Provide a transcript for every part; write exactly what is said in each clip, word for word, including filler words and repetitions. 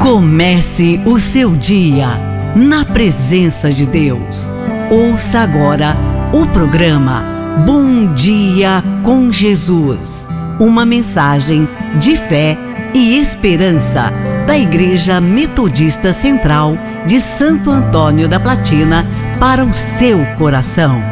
Comece o seu dia na presença de Deus. Ouça agora o programa Bom Dia com Jesus. Uma mensagem de fé e esperança da Igreja Metodista Central de Santo Antônio da Platina para o seu coração.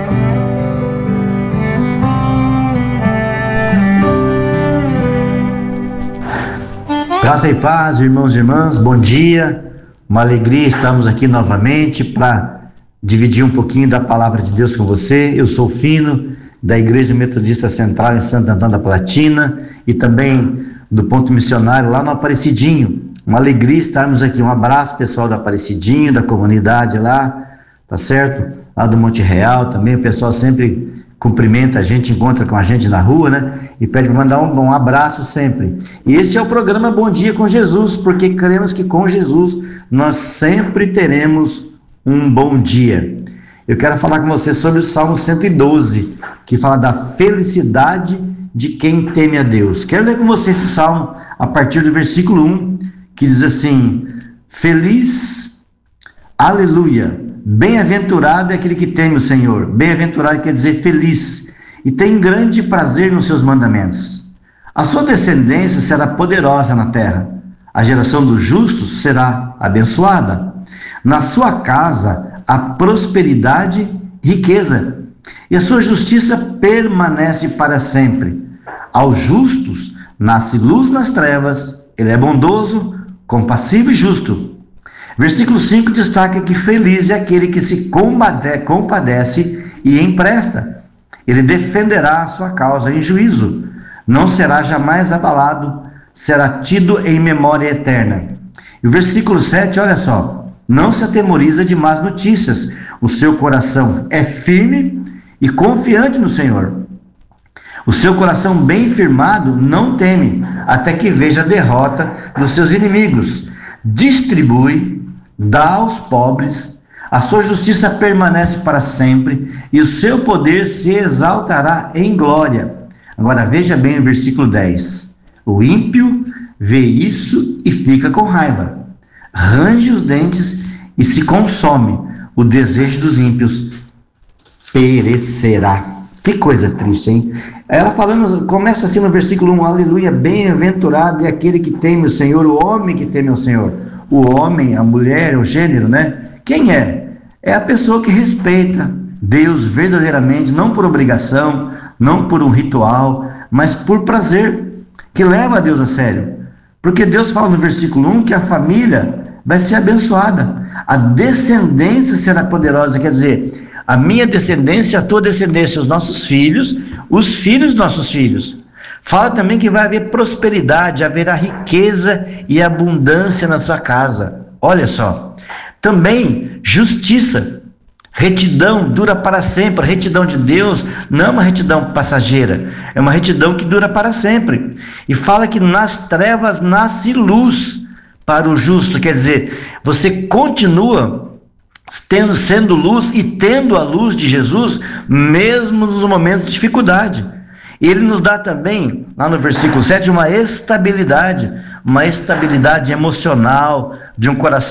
Graça e paz, irmãos e irmãs, bom dia, uma alegria estarmos aqui novamente para dividir um pouquinho da palavra de Deus com você. Eu sou Fino, da Igreja Metodista Central em Santo Antônio da Platina e também do Ponto Missionário lá no Aparecidinho. Uma alegria estarmos aqui, um abraço pessoal do Aparecidinho, da comunidade lá, tá certo? Lá do Monte Real também, o pessoal sempre cumprimenta a gente, encontra com a gente na rua, né? E pede para mandar um, um abraço sempre. E esse é o programa Bom Dia com Jesus, porque cremos que com Jesus nós sempre teremos um bom dia. Eu quero falar com você sobre o Salmo cento e doze, que fala da felicidade de quem teme a Deus. Quero ler com você esse salmo a partir do versículo um, que diz assim: feliz, aleluia, bem-aventurado é aquele que teme o Senhor. Bem-aventurado quer dizer feliz, e tem grande prazer nos seus mandamentos. A sua descendência será poderosa na terra, a geração dos justos será abençoada. Na sua casa há prosperidade e riqueza, e a sua justiça permanece para sempre. Aos justos nasce luz nas trevas, ele é bondoso, compassivo e justo. Versículo cinco destaca que feliz é aquele que se compadece e empresta. Ele defenderá a sua causa em juízo, não será jamais abalado, será tido em memória eterna. E o versículo sete, olha só: não se atemoriza de más notícias, o seu coração é firme e confiante no Senhor. O seu coração bem firmado não teme, até que veja a derrota dos seus inimigos. Distribui, dá aos pobres, a sua justiça permanece para sempre, e o seu poder se exaltará em glória. Agora veja bem o versículo dez. O ímpio vê isso e fica com raiva, range os dentes e se consome. O desejo dos ímpios perecerá. Que coisa triste, hein? Ela falando, começa assim no versículo um, aleluia, bem-aventurado é aquele que teme o Senhor, o homem que teme o Senhor. O homem, a mulher, o gênero, né? Quem é? É a pessoa que respeita Deus verdadeiramente, não por obrigação, não por um ritual, mas por prazer, que leva a Deus a sério. Porque Deus fala no versículo um que a família vai ser abençoada, a descendência será poderosa, quer dizer, a minha descendência, a tua descendência, os nossos filhos, os filhos dos nossos filhos. Fala também que vai haver prosperidade, haverá riqueza e abundância na sua casa. Olha só. Também justiça, retidão dura para sempre. A retidão de Deus não é uma retidão passageira, é uma retidão que dura para sempre. E fala que nas trevas nasce luz para o justo, quer dizer, você continua tendo, sendo luz e tendo a luz de Jesus, mesmo nos momentos de dificuldade. Ele nos dá também, lá no versículo sete, uma estabilidade, uma estabilidade emocional, de um coração